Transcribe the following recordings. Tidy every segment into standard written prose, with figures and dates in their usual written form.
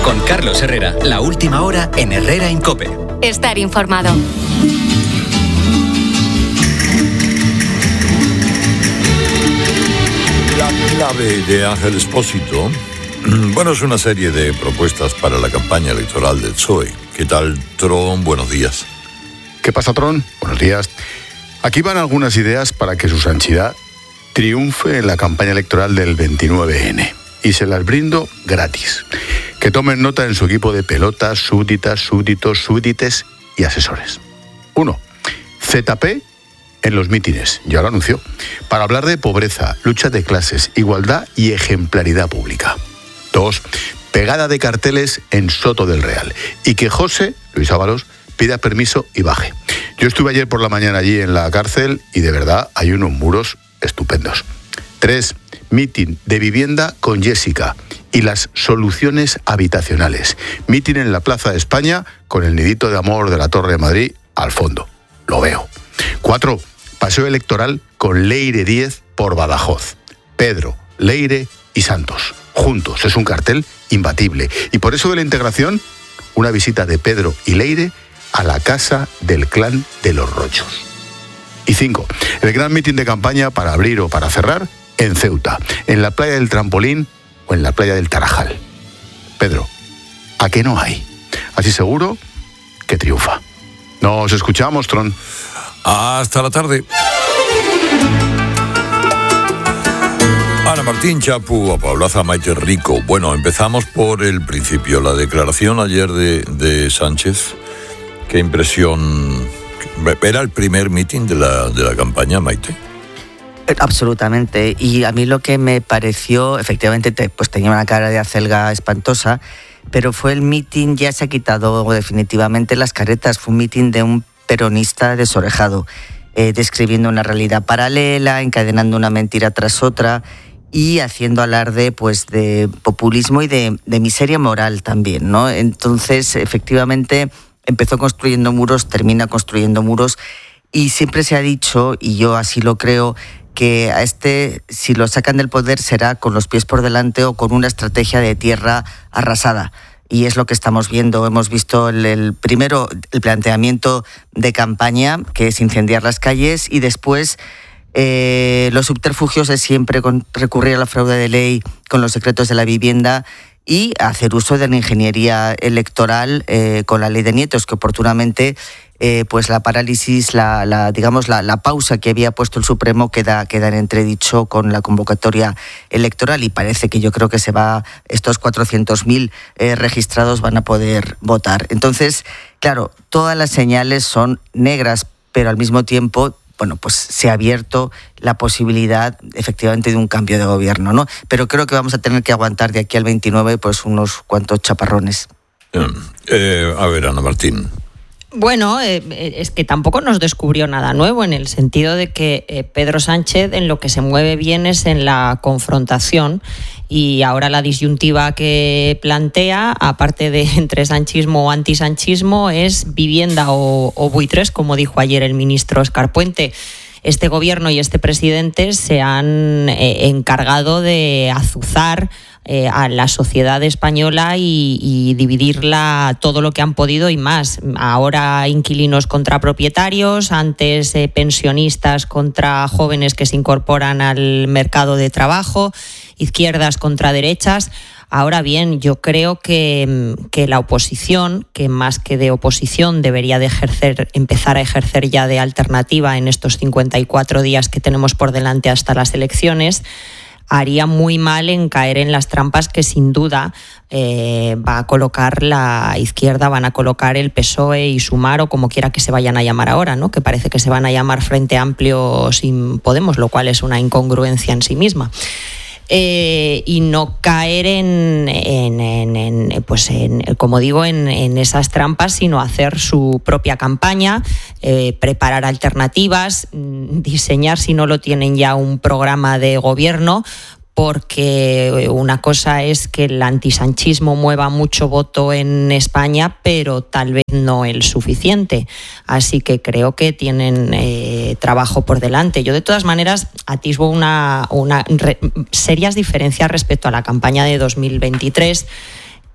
Con Carlos Herrera, la última hora en Herrera en COPE. Estar informado. La clave de Ángel Expósito, bueno, es una serie de propuestas para la campaña electoral del PSOE. ¿Qué tal, Tron? Buenos días. ¿Qué pasa, Tron? Buenos días. Aquí van algunas ideas para que su santidad triunfe en la campaña electoral del 29N. Y se las brindo gratis. Que tomen nota en su equipo de pelotas, súbditas, súbditos, súbdites y asesores. 1. ZP en los mítines, ya lo anunció, para hablar de pobreza, lucha de clases, igualdad y ejemplaridad pública. 2. Pegada de carteles en Soto del Real. Y que José Luis Ábalos pida permiso y baje. Yo estuve ayer por la mañana allí en la cárcel y de verdad hay unos muros estupendos. 3. Mitin de vivienda con Jessica y las soluciones habitacionales. Mitin en la Plaza de España con el nidito de amor de la Torre de Madrid al fondo. Lo veo. 4. Paseo electoral con Leire Díez por Badajoz. Pedro, Leire y Santos. Juntos. Es un cartel imbatible. Y por eso de la integración, una visita de Pedro y Leire a la casa del clan de los Rochos. Y 5. El gran mitin de campaña para abrir o para cerrar en Ceuta, en la playa del Trampolín o en la playa del Tarajal. Pedro, ¿a qué no hay? Así seguro que triunfa. Nos escuchamos, Tron. Hasta la tarde. Ana Martín, Chapu, Paulaza, Maite Rico. Bueno, empezamos por el principio. La declaración ayer de Sánchez. ¿Qué impresión? ¿Era el primer mitin de la campaña, Maite? Absolutamente. Y a mí lo que me pareció, efectivamente, pues tenía una cara de acelga espantosa, pero fue el mitin, ya se ha quitado definitivamente las caretas, fue un mitin de un peronista desorejado, describiendo una realidad paralela, encadenando una mentira tras otra y haciendo alarde pues de populismo y de miseria moral también, ¿no? Entonces, efectivamente, empezó construyendo muros, termina construyendo muros y siempre se ha dicho, y yo así lo creo, que a si lo sacan del poder, será con los pies por delante o con una estrategia de tierra arrasada. Y es lo que estamos viendo. Hemos visto primero el planteamiento de campaña, que es incendiar las calles, y después los subterfugios de siempre, con recurrir a la fraude de ley, con los secretos de la vivienda y hacer uso de la ingeniería electoral con la ley de nietos, que oportunamente pues la parálisis, la pausa que había puesto el Supremo queda en entredicho con la convocatoria electoral, y parece que yo creo que estos 400.000 registrados van a poder votar. Entonces, claro, todas las señales son negras, pero al mismo tiempo, bueno, pues se ha abierto la posibilidad efectivamente de un cambio de gobierno, ¿no? Pero creo que vamos a tener que aguantar de aquí al 29 pues unos cuantos chaparrones. A ver, Ana Martín. Bueno, es que tampoco nos descubrió nada nuevo, en el sentido de que Pedro Sánchez en lo que se mueve bien es en la confrontación, y ahora la disyuntiva que plantea, aparte de entre sanchismo o antisanchismo, es vivienda o buitres, como dijo ayer el ministro Óscar Puente. Este gobierno y este presidente se han encargado de azuzar a la sociedad española y dividirla todo lo que han podido y más. Ahora inquilinos contra propietarios, antes pensionistas contra jóvenes que se incorporan al mercado de trabajo, izquierdas contra derechas. Ahora bien, yo creo que la oposición, que más que de oposición debería de empezar a ejercer ya de alternativa en estos 54 días que tenemos por delante hasta las elecciones, haría muy mal en caer en las trampas que sin duda va a colocar la izquierda, van a colocar el PSOE y Sumar, o como quiera que se vayan a llamar ahora, ¿no? Que parece que se van a llamar Frente Amplio sin Podemos, lo cual es una incongruencia en sí misma. Y no caer como digo, en esas trampas, sino hacer su propia campaña, preparar alternativas, diseñar, si no lo tienen ya, un programa de gobierno, porque una cosa es que el antisanchismo mueva mucho voto en España, pero tal vez no el suficiente. Así que creo que tienen trabajo por delante. Yo, de todas maneras, atisbo serias diferencias respecto a la campaña de 2023,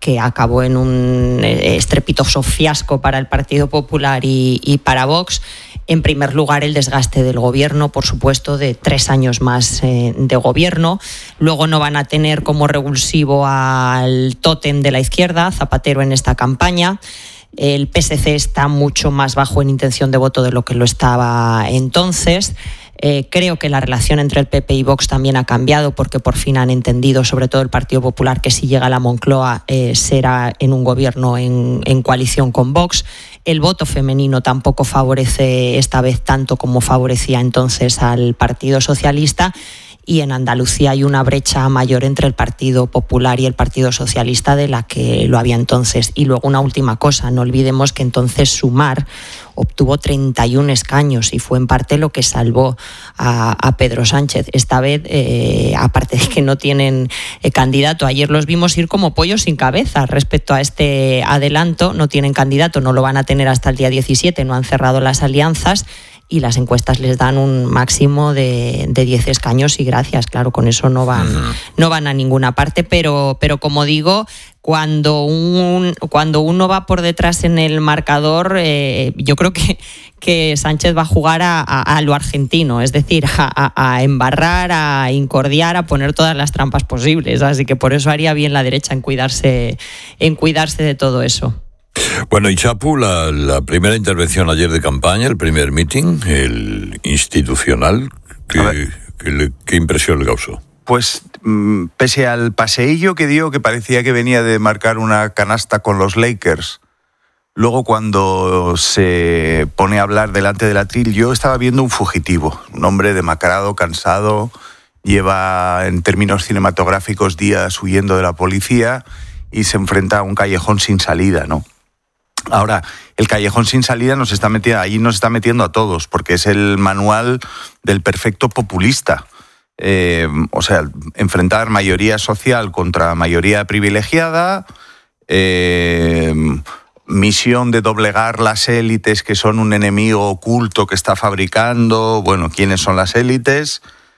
que acabó en un estrepitoso fiasco para el Partido Popular y para Vox. En primer lugar, el desgaste del gobierno, por supuesto, de 3 años más de gobierno. Luego no van a tener como revulsivo al tótem de la izquierda, Zapatero, en esta campaña. El PSC está mucho más bajo en intención de voto de lo que lo estaba entonces. Creo que la relación entre el PP y Vox también ha cambiado, porque por fin han entendido, sobre todo el Partido Popular, que si llega a la Moncloa será en un gobierno en coalición con Vox. El voto femenino tampoco favorece esta vez tanto como favorecía entonces al Partido Socialista. Y en Andalucía hay una brecha mayor entre el Partido Popular y el Partido Socialista de la que lo había entonces. Y luego una última cosa, no olvidemos que entonces Sumar obtuvo 31 escaños y fue en parte lo que salvó a Pedro Sánchez. Esta vez, aparte de que no tienen candidato, ayer los vimos ir como pollos sin cabeza respecto a este adelanto. No tienen candidato, no lo van a tener hasta el día 17, no han cerrado las alianzas. Y las encuestas les dan un máximo de 10 escaños y gracias, claro, con eso no van a ninguna parte, pero como digo, cuando uno va por detrás en el marcador, yo creo que Sánchez va a jugar a lo argentino, es decir, a embarrar, a incordiar, a poner todas las trampas posibles, así que por eso haría bien la derecha en cuidarse de todo eso. Bueno, y Chapu, la primera intervención ayer de campaña, el primer meeting, el institucional, ¿qué impresión le causó? Pues pese al paseillo que dio, que parecía que venía de marcar una canasta con los Lakers, luego cuando se pone a hablar delante del atril, yo estaba viendo un fugitivo, un hombre demacrado, cansado, lleva en términos cinematográficos días huyendo de la policía y se enfrenta a un callejón sin salida, ¿no? Ahora, el callejón sin salida nos está metiendo a todos, porque es el manual del perfecto populista. O sea, enfrentar mayoría social contra mayoría privilegiada, misión de doblegar las élites, que son un enemigo oculto que está fabricando. Bueno, ¿quiénes son las élites?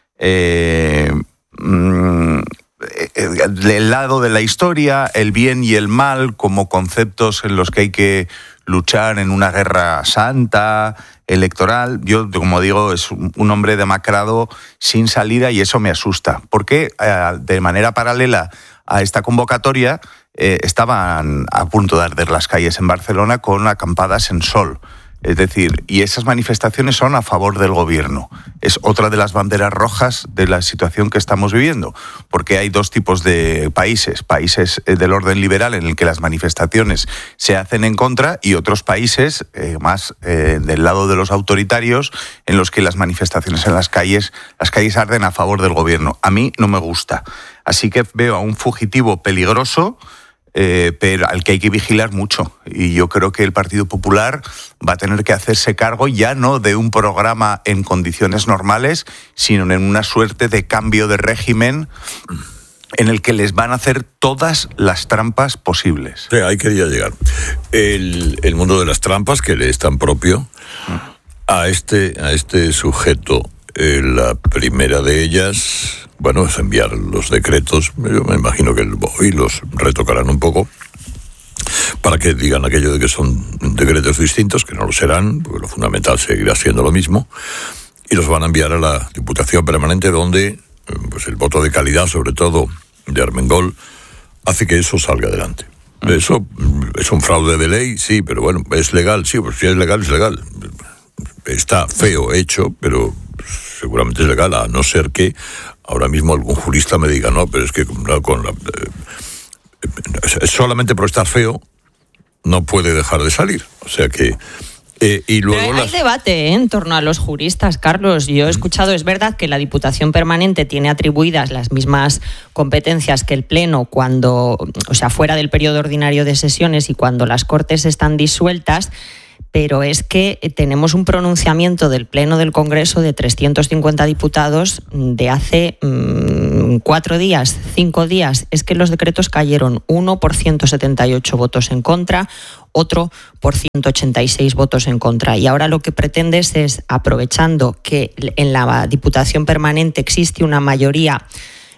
Del lado de la historia, el bien y el mal como conceptos en los que hay que luchar en una guerra santa, electoral. Yo, como digo, es un hombre demacrado sin salida y eso me asusta. Porque de manera paralela a esta convocatoria estaban a punto de arder las calles en Barcelona con acampadas en sol. Es decir, y esas manifestaciones son a favor del gobierno. Es otra de las banderas rojas de la situación que estamos viviendo, porque hay dos tipos de países del orden liberal en el que las manifestaciones se hacen en contra y otros países más del lado de los autoritarios en los que las manifestaciones en las calles arden a favor del gobierno. A mí no me gusta. Así que veo a un fugitivo peligroso, pero al que hay que vigilar mucho. Y yo creo que el Partido Popular va a tener que hacerse cargo ya no de un programa en condiciones normales, sino en una suerte de cambio de régimen en el que les van a hacer todas las trampas posibles. Sí, ahí quería llegar. El mundo de las trampas, que le es tan propio a este sujeto. La primera de ellas, bueno, es enviar los decretos. Yo me imagino que hoy los retocarán un poco para que digan aquello de que son decretos distintos, que no lo serán, porque lo fundamental seguirá siendo lo mismo, y los van a enviar a la Diputación Permanente, donde pues el voto de calidad, sobre todo de Armengol, hace que eso salga adelante. Eso es un fraude de ley, sí, pero bueno, es legal, sí, pues si es legal, es legal. Está feo hecho, pero seguramente es legal, a no ser que ahora mismo algún jurista me diga, no, pero es que solamente por estar feo no puede dejar de salir. O sea que... y luego hay debate en torno a los juristas, Carlos. Yo he escuchado, es verdad que la Diputación Permanente tiene atribuidas las mismas competencias que el Pleno cuando, o sea, fuera del periodo ordinario de sesiones y cuando las Cortes están disueltas, pero es que tenemos un pronunciamiento del Pleno del Congreso de 350 diputados de hace 4 días, 5 días. Es que los decretos cayeron, uno por 178 votos en contra, otro por 186 votos en contra. Y ahora lo que pretendes es, aprovechando que en la Diputación Permanente existe una mayoría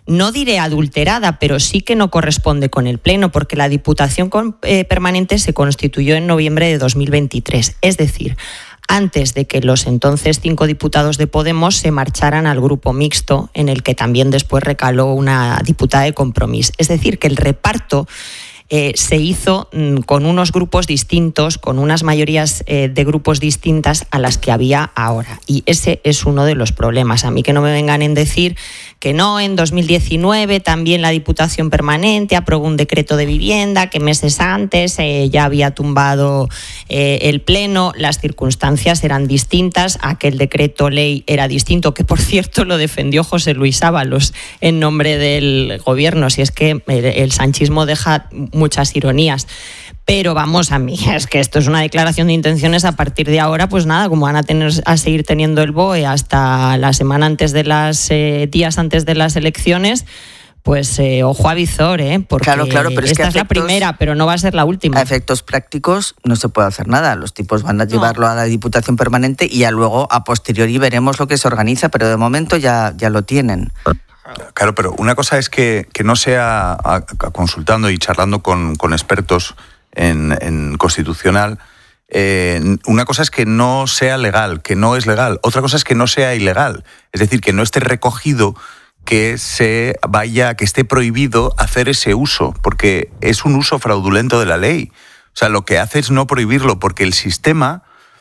no diré adulterada, pero sí que no corresponde con el Pleno, porque la Diputación Permanente se constituyó en noviembre de 2023. Es decir, antes de que los entonces 5 diputados de Podemos se marcharan al grupo mixto, en el que también después recaló una diputada de Compromís. Es decir, que el reparto se hizo con unos grupos distintos, con unas mayorías de grupos distintas a las que había ahora. Y ese es uno de los problemas. A mí que no me vengan en decir que no, en 2019 también la Diputación Permanente aprobó un decreto de vivienda, que meses antes ya había tumbado el Pleno. Las circunstancias eran distintas, aquel decreto ley era distinto, que por cierto lo defendió José Luis Ábalos en nombre del gobierno, si es que el sanchismo deja muchas ironías. Pero vamos, a mí es que esto es una declaración de intenciones. A partir de ahora, pues nada, como van a seguir teniendo el BOE hasta la semana antes de días antes de las elecciones, pues ojo a visor, porque claro, pero esta es la primera, pero no va a ser la última. A efectos prácticos no se puede hacer nada. Los tipos van a llevarlo a la Diputación Permanente y ya luego a posteriori veremos lo que se organiza, pero de momento ya lo tienen. Claro, pero una cosa es que no sea consultando y charlando con expertos en constitucional. Una cosa es que no sea legal, que no es legal. Otra cosa es que no sea ilegal. Es decir, que no esté recogido, que esté prohibido hacer ese uso, porque es un uso fraudulento de la ley. O sea, lo que hace es no prohibirlo, porque el sistema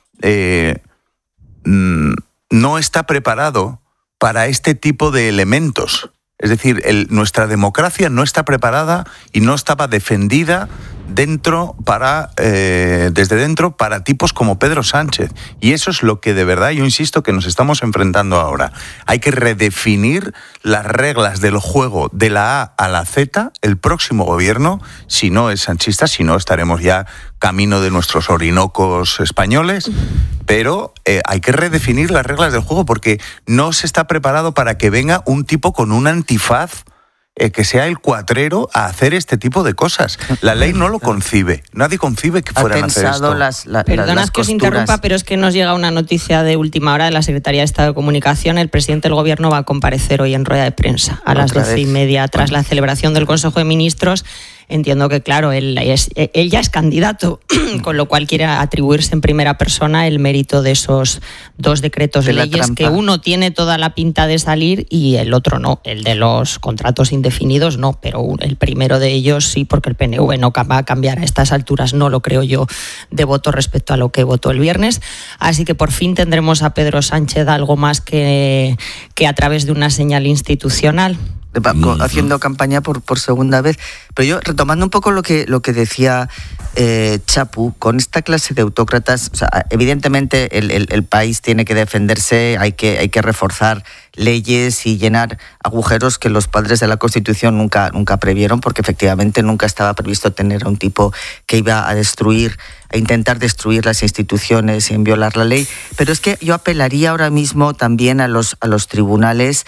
no está preparado para este tipo de elementos. Es decir, nuestra democracia no está preparada y no estaba defendida desde dentro para tipos como Pedro Sánchez. Y eso es lo que de verdad, yo insisto, que nos estamos enfrentando ahora. Hay que redefinir las reglas del juego de la A a la Z. El próximo gobierno, si no es sanchista, si no estaremos ya camino de nuestros Orinocos españoles, pero hay que redefinir las reglas del juego porque no se está preparado para que venga un tipo con un antifaz que sea el cuatrero a hacer este tipo de cosas. La ley no lo concibe. Nadie concibe que fueran a hacer esto. Perdonad que os interrumpa, pero es que nos llega una noticia de última hora de la Secretaría de Estado de Comunicación. El presidente del Gobierno va a comparecer hoy en rueda de prensa a las 12:30 tras la celebración del Consejo de Ministros. Entiendo que, claro, él ya es candidato, con lo cual quiere atribuirse en primera persona el mérito de esos 2 decretos de leyes, que uno tiene toda la pinta de salir y el otro no. El de los contratos indefinidos no, pero el primero de ellos sí, porque el PNV no va a cambiar a estas alturas, no lo creo yo, de voto respecto a lo que votó el viernes. Así que por fin tendremos a Pedro Sánchez algo más que a través de una señal institucional. Haciendo campaña por segunda vez. Pero yo, retomando un poco lo que decía Chapu, con esta clase de autócratas, o sea, evidentemente el país tiene que defenderse, hay que reforzar leyes y llenar agujeros que los padres de la Constitución nunca previeron, porque efectivamente nunca estaba previsto tener a un tipo que iba a intentar destruir las instituciones y violar la ley. Pero es que yo apelaría ahora mismo también a los tribunales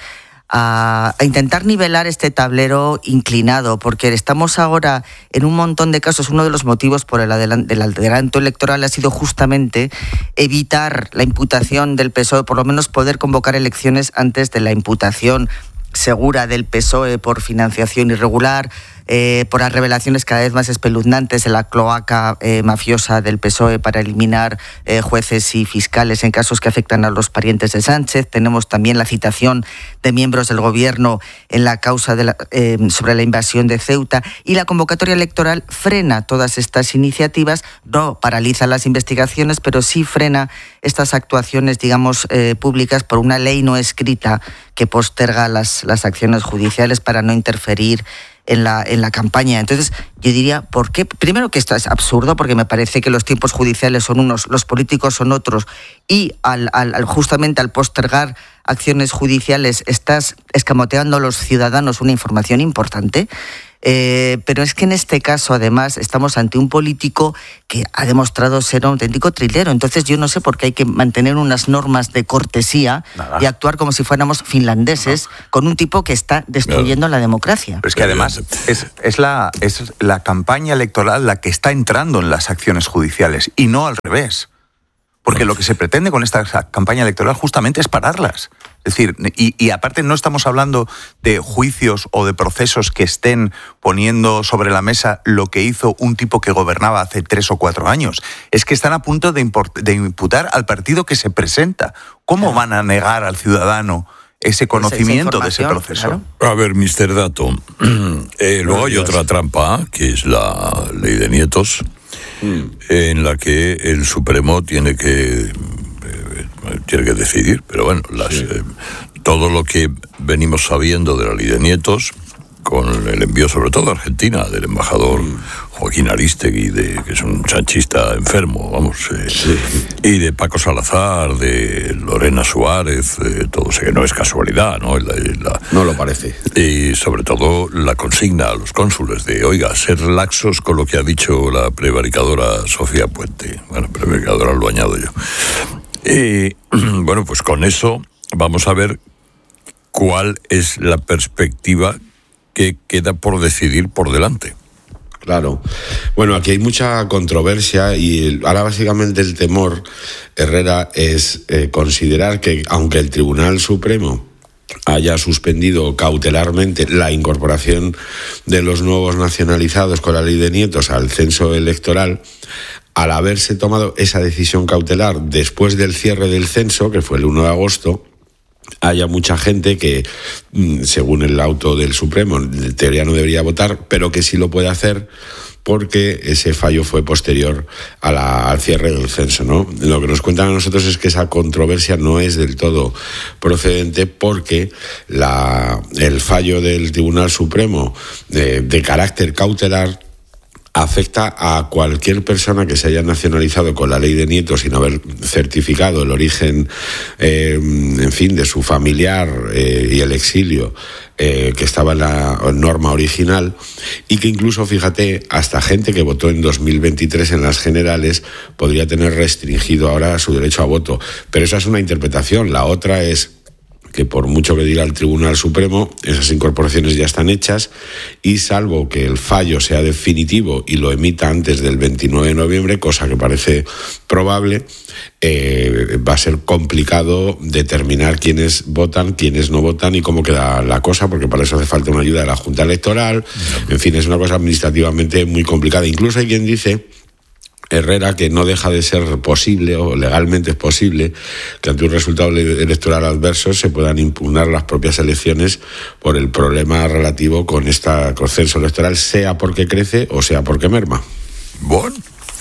a intentar nivelar este tablero inclinado, porque estamos ahora en un montón de casos. Uno de los motivos por el adelanto electoral ha sido justamente evitar la imputación del PSOE, por lo menos poder convocar elecciones antes de la imputación segura del PSOE por financiación irregular, por las revelaciones cada vez más espeluznantes de la cloaca mafiosa del PSOE para eliminar jueces y fiscales en casos que afectan a los parientes de Sánchez. Tenemos también la citación de miembros del gobierno en la causa sobre la invasión de Ceuta, y la convocatoria electoral frena todas estas iniciativas, no paraliza las investigaciones, pero sí frena estas actuaciones, digamos, públicas por una ley no escrita que posterga las acciones judiciales para no interferir en la campaña. Entonces, yo diría, ¿por qué? Primero, que esto es absurdo, porque me parece que los tiempos judiciales son unos, los políticos son otros, y justamente al postergar acciones judiciales estás escamoteando a los ciudadanos una información importante. Pero es que en este caso, además, estamos ante un político que ha demostrado ser un auténtico trilero. Entonces yo no sé por qué hay que mantener unas normas de cortesía y actuar como si fuéramos finlandeses con un tipo que está destruyendo la democracia. Pero es que además es la campaña electoral la que está entrando en las acciones judiciales y no al revés. Porque lo que se pretende con esta campaña electoral justamente es pararlas. Es decir, y aparte no estamos hablando de juicios o de procesos que estén poniendo sobre la mesa lo que hizo un tipo que gobernaba hace 3 o 4 años. Es que están a punto de imputar al partido que se presenta. ¿Cómo van a negar al ciudadano ese conocimiento de ese proceso? Claro. A ver, Mr. Dato, luego hay otra trampa, que es la ley de nietos, en la que el Supremo tiene que decidir, pero bueno, todo lo que venimos sabiendo de la ley de nietos, con el envío sobre todo a Argentina del embajador Joaquín Aristegui, que es un sanchista enfermo, y de Paco Salazar, de Lorena Suárez, todo sé que no es casualidad, ¿no? No lo parece. Y sobre todo la consigna a los cónsules de, oiga, ser laxos con lo que ha dicho la prevaricadora Sofía Puente. Bueno, prevaricadora lo añado yo. Bueno, pues con eso vamos a ver cuál es la perspectiva que queda por decidir por delante. Claro. Bueno, aquí hay mucha controversia y ahora básicamente el temor, Herrera, es considerar que aunque el Tribunal Supremo haya suspendido cautelarmente la incorporación de los nuevos nacionalizados con la ley de nietos al censo electoral, al haberse tomado esa decisión cautelar después del cierre del censo, que fue el 1 de agosto, haya mucha gente que, según el auto del Supremo, en teoría no debería votar, pero que sí lo puede hacer porque ese fallo fue posterior al cierre del censo, ¿no? Lo que nos cuentan a nosotros es que esa controversia no es del todo procedente porque el fallo del Tribunal Supremo de carácter cautelar afecta a cualquier persona que se haya nacionalizado con la ley de nietos sin haber certificado el origen, en fin, de su familiar y el exilio que estaba en la norma original, y que incluso, fíjate, hasta gente que votó en 2023 en las generales podría tener restringido ahora su derecho a voto. Pero esa es una interpretación. La otra es que por mucho que diga el Tribunal Supremo, esas incorporaciones ya están hechas y salvo que el fallo sea definitivo y lo emita antes del 29 de noviembre, cosa que parece probable, va a ser complicado determinar quiénes votan, quiénes no votan y cómo queda la cosa, porque para eso hace falta una ayuda de la Junta Electoral. En fin, es una cosa administrativamente muy complicada. Incluso hay quien dice, Herrera, que no deja de ser posible, o legalmente es posible, que ante un resultado electoral adverso se puedan impugnar las propias elecciones por el problema relativo con este censo electoral, sea porque crece o sea porque merma. Bueno,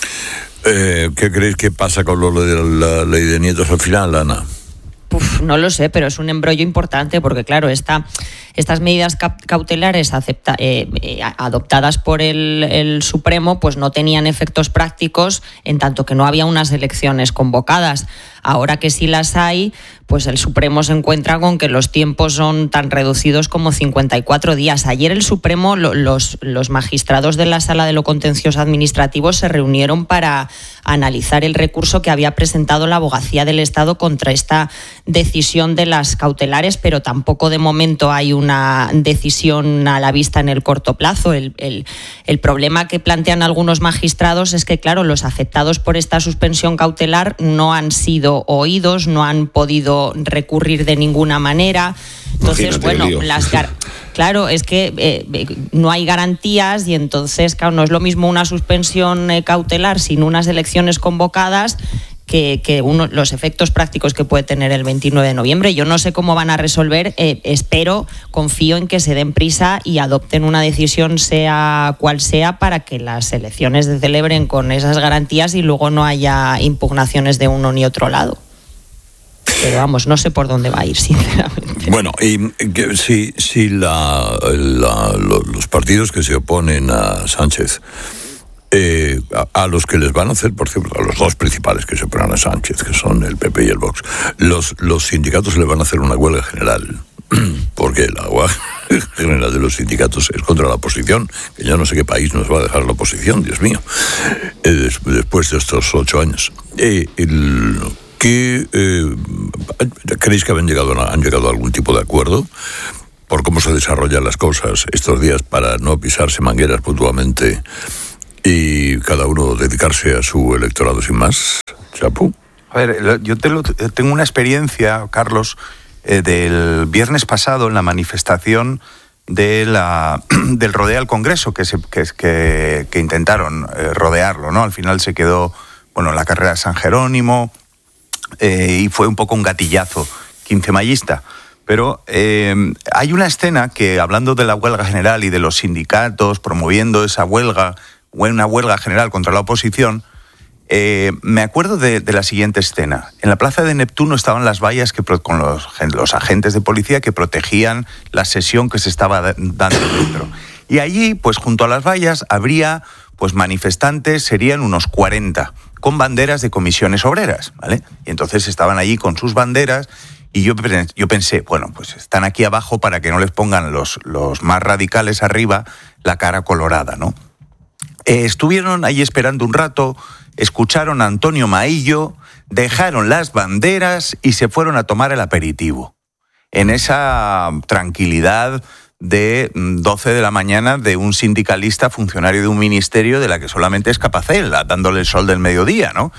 ¿qué creéis que pasa con lo de la ley de nietos al final, Ana? No lo sé, pero es un embrollo importante porque, claro, estas medidas cautelares adoptadas por el Supremo pues no tenían efectos prácticos en tanto que no había unas elecciones convocadas. Ahora que sí las hay, pues el Supremo se encuentra con que los tiempos son tan reducidos como 54 días. Ayer el Supremo, los magistrados de la Sala de lo Contencioso Administrativo se reunieron para analizar el recurso que había presentado la Abogacía del Estado contra esta decisión de las cautelares, pero tampoco de momento hay una decisión a la vista en el corto plazo. El problema que plantean algunos magistrados es que, claro, los afectados por esta suspensión cautelar no han sido oídos, no han podido recurrir de ninguna manera. Entonces, bueno, claro, es que no hay garantías y entonces, claro, no es lo mismo una suspensión cautelar sin unas elecciones convocadas que los efectos prácticos que puede tener el 29 de noviembre. Yo no sé cómo van a resolver, confío en que se den prisa y adopten una decisión sea cual sea para que las elecciones se celebren con esas garantías y luego no haya impugnaciones de uno ni otro lado. Pero vamos, no sé por dónde va a ir, sinceramente. Bueno, y si los partidos que se oponen a Sánchez, a los que les van a hacer, por ejemplo, a los dos principales que se oponen a Sánchez, que son el PP y el Vox, los sindicatos le van a hacer una huelga general, porque la huelga general de los sindicatos es contra la oposición, que yo no sé qué país nos va a dejar la oposición, Dios mío, después de estos 8 años. ¿Creéis que han llegado a algún tipo de acuerdo por cómo se desarrollan las cosas estos días para no pisarse mangueras mutuamente y cada uno dedicarse a su electorado sin más? Chapu. A ver, yo tengo una experiencia, Carlos, del viernes pasado en la manifestación del rodeo al Congreso, que intentaron rodearlo, ¿no? Al final se quedó, bueno, la carrera de San Jerónimo, y fue un poco un gatillazo quincemayista. Pero hay una escena que, hablando de la huelga general y de los sindicatos promoviendo esa huelga, una huelga general contra la oposición, me acuerdo de la siguiente escena. En la plaza de Neptuno estaban las vallas con los agentes de policía que protegían la sesión que se estaba dando dentro. Y allí, pues junto a las vallas, habría pues manifestantes, serían unos 40, con banderas de comisiones obreras, ¿vale? Y entonces estaban allí con sus banderas. Y yo pensé, bueno, pues están aquí abajo para que no les pongan los más radicales arriba la cara colorada, ¿no? Estuvieron ahí esperando un rato, escucharon a Antonio Maillo, dejaron las banderas y se fueron a tomar el aperitivo. En esa tranquilidad de 12 de la mañana de un sindicalista funcionario de un ministerio de la que solamente es capaz él, dándole el sol del mediodía, ¿no?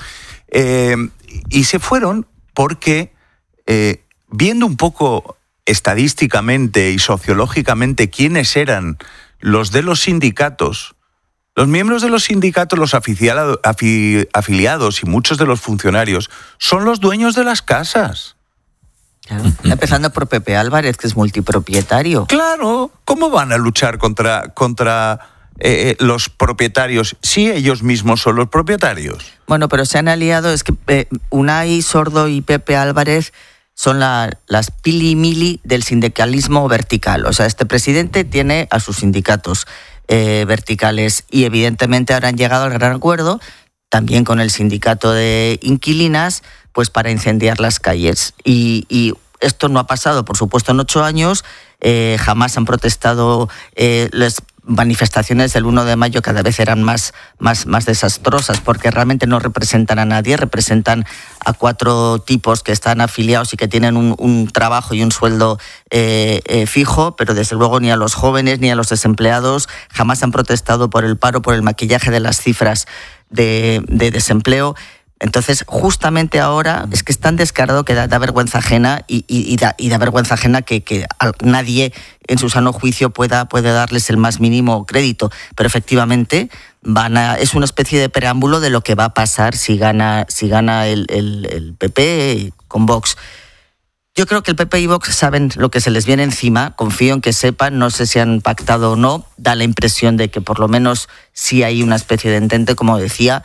Y se fueron porque... viendo un poco estadísticamente y sociológicamente quiénes eran los de los sindicatos, los miembros de los sindicatos, los afiliados y muchos de los funcionarios son los dueños de las casas. Claro. Empezando por Pepe Álvarez, que es multipropietario. Claro, ¿cómo van a luchar contra los propietarios si ellos mismos son los propietarios? Bueno, pero se han aliado, es que Unai Sordo y Pepe Álvarez son las pili-mili del sindicalismo vertical. O sea, este presidente tiene a sus sindicatos verticales y evidentemente ahora han llegado al gran acuerdo, también con el sindicato de inquilinas, pues para incendiar las calles. Y esto no ha pasado, por supuesto, en 8 años. Jamás han protestado las manifestaciones del 1 de mayo cada vez eran más desastrosas porque realmente no representan a nadie, representan a 4 tipos que están afiliados y que tienen un trabajo y un sueldo fijo, pero desde luego ni a los jóvenes ni a los desempleados. Jamás han protestado por el paro, por el maquillaje de las cifras de desempleo. Entonces, justamente ahora es que es tan descarado que da vergüenza ajena y da vergüenza ajena que nadie en su sano juicio pueda darles el más mínimo crédito. Pero efectivamente es una especie de preámbulo de lo que va a pasar si gana el PP con Vox. Yo creo que el PP y Vox saben lo que se les viene encima, confío en que sepan, no sé si han pactado o no, da la impresión de que por lo menos sí hay una especie de entente, como decía,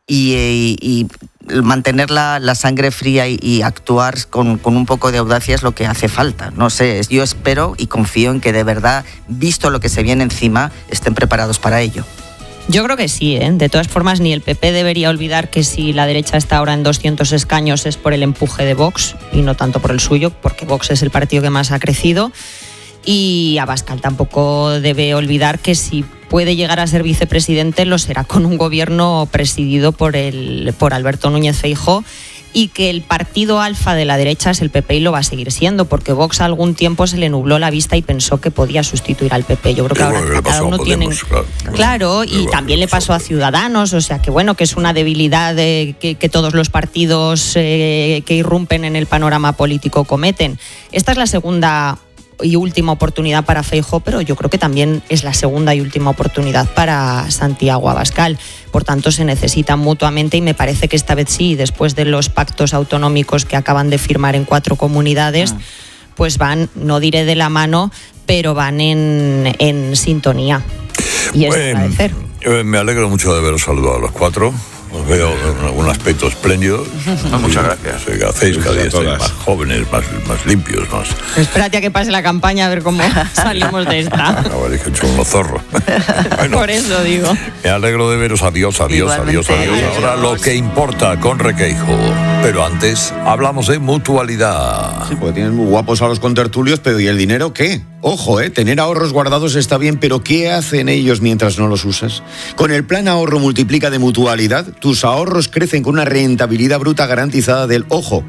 y mantener la sangre fría y actuar con un poco de audacia es lo que hace falta. No sé, yo espero y confío en que de verdad, visto lo que se viene encima, estén preparados para ello. Yo creo que sí, ¿eh? De todas formas, ni el PP debería olvidar que si la derecha está ahora en 200 escaños es por el empuje de Vox y no tanto por el suyo, porque Vox es el partido que más ha crecido. Y Abascal tampoco debe olvidar que si puede llegar a ser vicepresidente lo será con un gobierno presidido por Alberto Núñez Feijóo, y que el partido alfa de la derecha es el PP y lo va a seguir siendo, porque Vox algún tiempo se le nubló la vista y pensó que podía sustituir al PP. Yo creo que ahora cada uno tiene... Claro, y también le pasó a Ciudadanos, o sea que bueno, que es una debilidad que todos los partidos que irrumpen en el panorama político cometen. Esta es la segunda y última oportunidad para Feijóo, pero yo creo que también es la segunda y última oportunidad para Santiago Abascal. Por tanto, se necesitan mutuamente y me parece que esta vez sí, después de los pactos autonómicos que acaban de firmar en 4 comunidades, pues van, no diré de la mano, pero van en sintonía. Y es de agradecer. Me alegro mucho de haberos saludado a los 4. Os veo un aspecto espléndido. Muchas gracias. Que hacéis cada día estáis más jóvenes, más limpios. Más... Espérate a que pase la campaña a ver cómo salimos de esta. Vale, que he hecho unos zorros. Bueno, por eso digo. Me alegro de veros. Adiós. Ahora lo que importa con Requeijo. Pero antes hablamos de mutualidad. Sí, porque tienes muy guapos a los contertulios, pero ¿y el dinero qué? Ojo, tener ahorros guardados está bien, pero ¿qué hacen ellos mientras no los usas? Con el plan ahorro multiplica de Mutualidad, tus ahorros crecen con una rentabilidad bruta garantizada del, ojo,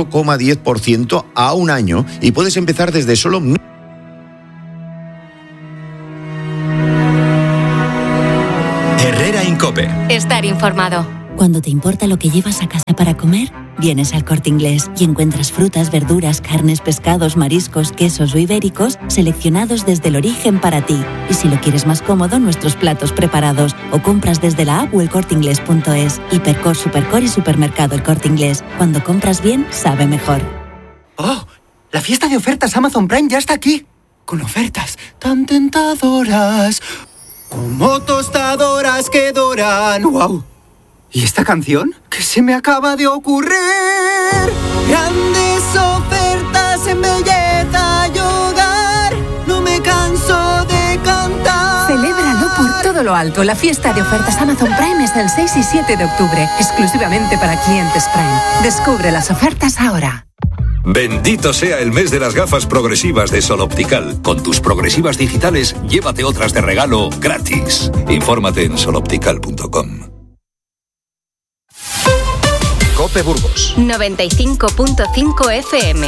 4,10% a un año, y puedes empezar desde solo... Herrera Incope. Estar informado. Cuando te importa lo que llevas a casa para comer, vienes al Corte Inglés y encuentras frutas, verduras, carnes, pescados, mariscos, quesos o ibéricos seleccionados desde el origen para ti. Y si lo quieres más cómodo, nuestros platos preparados o compras desde la app o elcorteinglés.es. Hipercor, Supercor y Supermercado El Corte Inglés. Cuando compras bien, sabe mejor. ¡Oh! La fiesta de ofertas Amazon Prime ya está aquí. Con ofertas tan tentadoras como tostadoras que doran. ¡Wow! ¿Y esta canción? ¿Qué se me acaba de ocurrir? Grandes ofertas en belleza y hogar. No me canso de cantar. Celébralo por todo lo alto. La fiesta de ofertas Amazon Prime es del 6 y 7 de octubre. Exclusivamente para clientes Prime. Descubre las ofertas ahora. Bendito sea el mes de las gafas progresivas de Sol Optical. Con tus progresivas digitales, llévate otras de regalo gratis. Infórmate en soloptical.com. COPE Burgos 95.5 FM.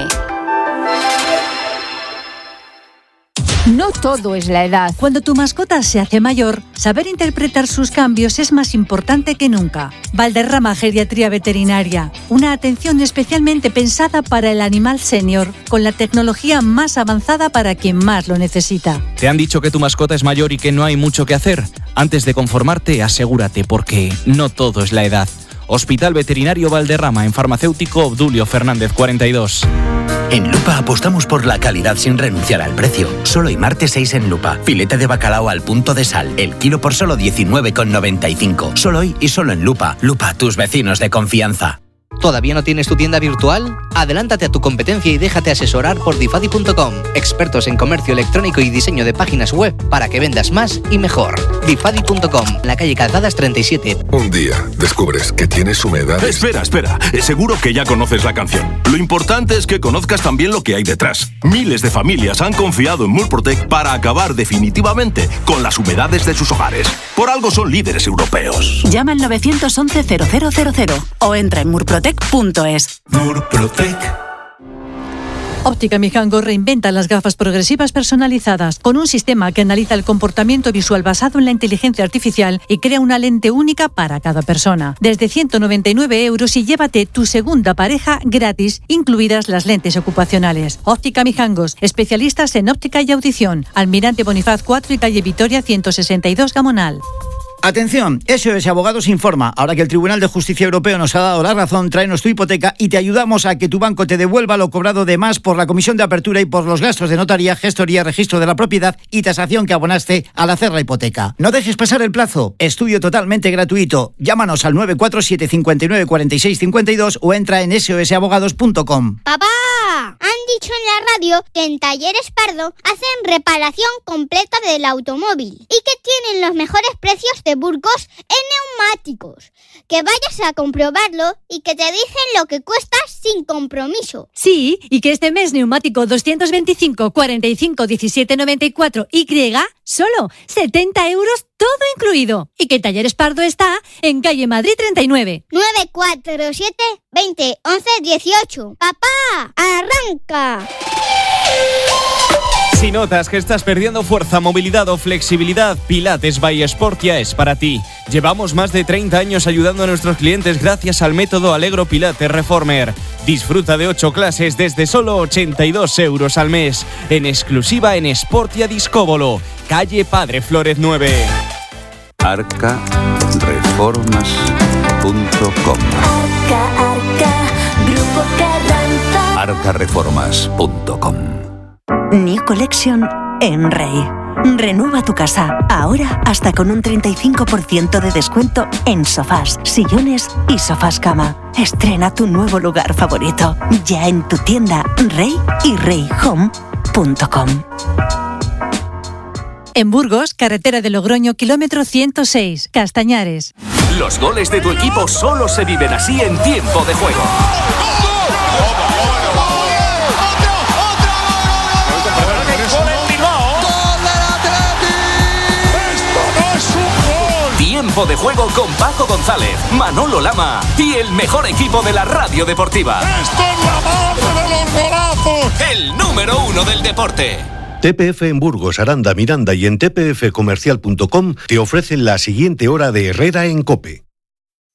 No todo es la edad. Cuando tu mascota se hace mayor, saber interpretar sus cambios es más importante que nunca. Valderrama Geriatría Veterinaria, una atención especialmente pensada para el animal senior, con la tecnología más avanzada para quien más lo necesita. ¿Te han dicho que tu mascota es mayor y que no hay mucho que hacer? Antes de conformarte, asegúrate, porque no todo es la edad. Hospital Veterinario Valderrama, en Farmacéutico Obdulio Fernández 42. En Lupa apostamos por la calidad sin renunciar al precio. Solo hoy martes 6 en Lupa. Filete de bacalao al punto de sal. El kilo por solo 19,95. Solo hoy y solo en Lupa. Lupa, tus vecinos de confianza. ¿Todavía no tienes tu tienda virtual? Adelántate a tu competencia y déjate asesorar por Difadi.com. Expertos en comercio electrónico y diseño de páginas web para que vendas más y mejor. Difadi.com, la calle Calzadas 37. Un día descubres que tienes humedad. Espera. Seguro que ya conoces la canción. Lo importante es que conozcas también lo que hay detrás. Miles de familias han confiado en Murprotec para acabar definitivamente con las humedades de sus hogares. Por algo son líderes europeos. Llama al 911-0000 o entra en murprotec.es. Murprotec. Óptica Mijango reinventa las gafas progresivas personalizadas con un sistema que analiza el comportamiento visual basado en la inteligencia artificial y crea una lente única para cada persona. Desde 199 € y llévate tu segunda pareja gratis, incluidas las lentes ocupacionales. Óptica Mijangos, especialistas en óptica y audición. Almirante Bonifaz 4 y calle Vitoria 162 Gamonal. Atención, SOS Abogados informa. Ahora que el Tribunal de Justicia Europeo nos ha dado la razón, tráenos tu hipoteca y te ayudamos a que tu banco te devuelva lo cobrado de más por la comisión de apertura y por los gastos de notaría, gestoría, registro de la propiedad y tasación que abonaste al hacer la hipoteca. No dejes pasar el plazo. Estudio totalmente gratuito. Llámanos al 947 59 46 52 o entra en sosabogados.com. ¡Papá! Han dicho en la radio que en Talleres Pardo hacen reparación completa del automóvil y que tienen los mejores precios de Burgos en neumáticos. Que vayas a comprobarlo y que te dicen lo que cuesta sin compromiso. Sí, y que este mes neumático 225 45 17 94 Y solo 70 € todo incluido. Y que Talleres Pardo está en calle Madrid 39. 947 20 11 18. ¡Papá! ¡Arranca! Si notas que estás perdiendo fuerza, movilidad o flexibilidad, Pilates by Sportia es para ti. Llevamos más de 30 años ayudando a nuestros clientes gracias al método Allegro Pilates Reformer. Disfruta de 8 clases desde solo 82 € al mes. En exclusiva en Sportia Discóbolo, calle Padre Flórez 9. arcareformas.com. arcareformas.com. New Collection en Rey. Renueva tu casa, ahora hasta con un 35% de descuento en sofás, sillones y sofás cama. Estrena tu nuevo lugar favorito, ya en tu tienda Rey y reyhome.com. En Burgos, carretera de Logroño, kilómetro 106, Castañares. Los goles de tu equipo solo se viven así en tiempo de juego. Tiempo de juego con Paco González, Manolo Lama y el mejor equipo de la radio deportiva. ¡Esto es la madre de los golazos! El número 1 del deporte. TPF en Burgos, Aranda, Miranda y en tpfcomercial.com te ofrecen la siguiente hora de Herrera en COPE.